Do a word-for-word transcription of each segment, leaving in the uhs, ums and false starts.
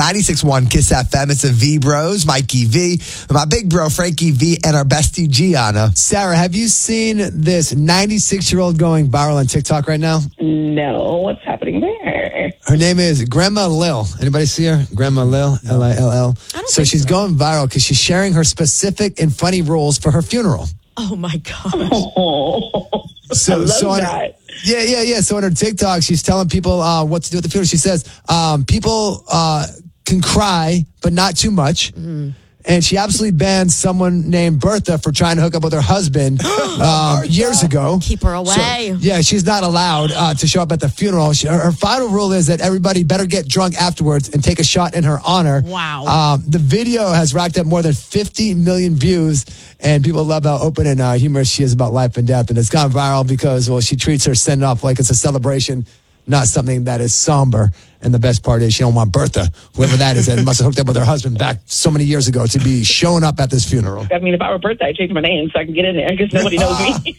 ninety-six point one Kiss F M. It's the V Bros, Mikey V, my big bro, Frankie V, and our bestie, Gianna. Sarah, have you seen this ninety-six-year-old going viral on TikTok right now? No. What's happening there? Her name is Grandma Lil. Anybody see her? Grandma Lil, L I L L. So she's so. going viral because she's sharing her specific and funny rules for her funeral. Oh, my gosh. Oh, so, I love so on that. Her, yeah, yeah, yeah. So on her TikTok, she's telling people uh, what to do at the funeral. She says um, people uh, can cry, but not too much. Mm. And she absolutely banned someone named Bertha for trying to hook up with her husband um, years ago. Keep her away. So, yeah, she's not allowed uh, to show up at the funeral. She, her, her final rule is that everybody better get drunk afterwards and take a shot in her honor. Wow. Um, the video has racked up more than fifty million views, and people love how open and uh, humorous she is about life and death. And it's gone viral because, well, she treats her send-off like it's a celebration, not something that is somber. And the best part is she don't want Bertha, whoever that is, that must have hooked up with her husband back so many years ago, to be showing up at this funeral. I mean, if I were Bertha, I'd change my name so I can get in there because nobody knows me.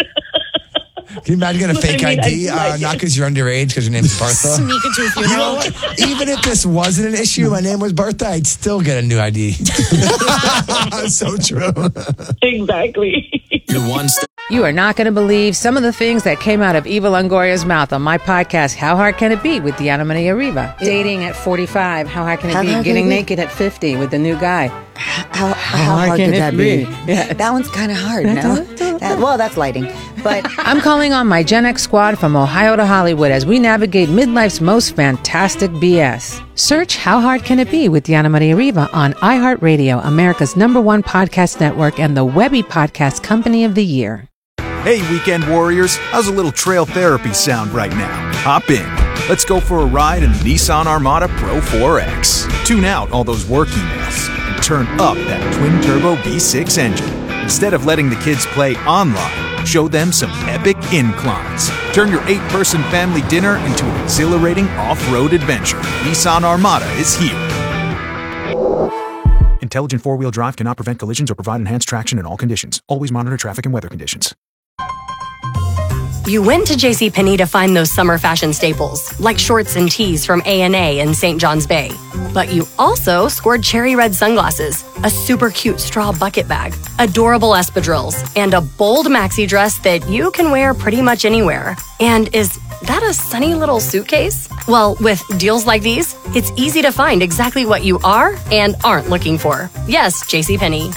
Can you imagine getting a fake I mean, I D? I, Uh, not because you're underage, because your name's Bertha. Sneak into a funeral. You know what? Even if this wasn't an issue, my name was Bertha, I'd still get a new I D. So true. Exactly. You're one step. You are not going to believe some of the things that came out of Eva Longoria's mouth on my podcast, How Hard Can It Be, with Diana Maria Riva. Dating at forty-five, how hard can it how be? Getting Can naked be? At fifty with the new guy. How, how, how hard, hard could that be? be? Yeah. That one's kind of hard, no? that, well, that's lighting. But I'm calling on my Gen X squad from Ohio to Hollywood as we navigate midlife's most fantastic B S. Search How Hard Can It Be with Diana Maria Riva on iHeartRadio, America's number one podcast network and the Webby Podcast Company of the Year. Hey, weekend warriors, how's a little trail therapy sound right now? Hop in. Let's go for a ride in the Nissan Armada Pro four X. Tune out all those work emails and turn up that twin-turbo V six engine. Instead of letting the kids play online, show them some epic inclines. Turn your eight-person family dinner into an exhilarating off-road adventure. Nissan Armada is here. Intelligent four-wheel drive cannot prevent collisions or provide enhanced traction in all conditions. Always monitor traffic and weather conditions. You went to JCPenney to find those summer fashion staples, like shorts and tees from A and A in Saint John's Bay. But you also scored cherry red sunglasses, a super cute straw bucket bag, adorable espadrilles, and a bold maxi dress that you can wear pretty much anywhere. And is that a sunny little suitcase? Well, with deals like these, it's easy to find exactly what you are and aren't looking for. Yes, JCPenney.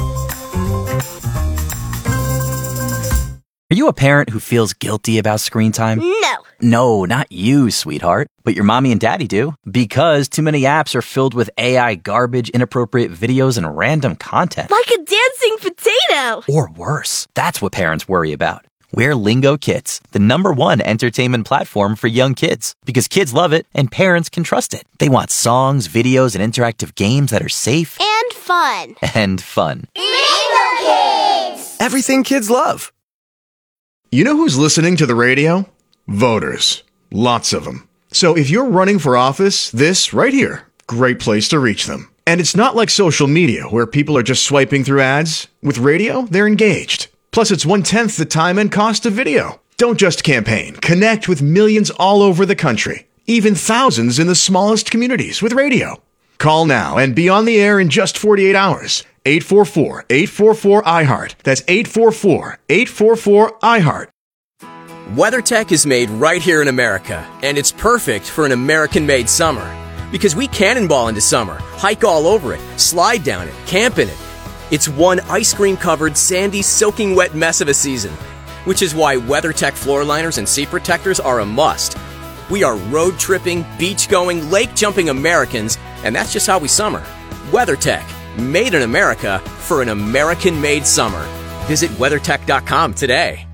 Are you a parent who feels guilty about screen time? No. No, not you, sweetheart. But your mommy and daddy do. Because too many apps are filled with A I garbage, inappropriate videos, and random content. Like a dancing potato. Or worse. That's what parents worry about. We're Lingo Kids, the number one entertainment platform for young kids. Because kids love it and parents can trust it. They want songs, videos, and interactive games that are safe. And fun. And fun. Lingo Kids! Everything kids love. You know who's listening to the radio? Voters. Lots of them. So if you're running for office, this right here, great place to reach them. And it's not like social media where people are just swiping through ads. With radio, they're engaged. Plus, it's one-tenth the time and cost of video. Don't just campaign. Connect with millions all over the country. Even thousands in the smallest communities with radio. Call now and be on the air in just forty-eight hours. eight four four, eight four four, I heart. That's eight four four, eight four four, I heart. WeatherTech is made right here in America, and it's perfect for an American-made summer. Because we cannonball into summer, hike all over it, slide down it, camp in it. It's one ice cream-covered, sandy, soaking wet mess of a season. Which is why WeatherTech floor liners and seat protectors are a must. We are road-tripping, beach-going, lake-jumping Americans, and that's just how we summer. WeatherTech. Made in America for an American-made summer. Visit WeatherTech dot com today.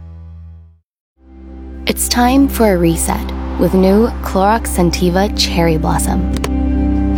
It's time for a reset with new Clorox Scentiva Cherry Blossom.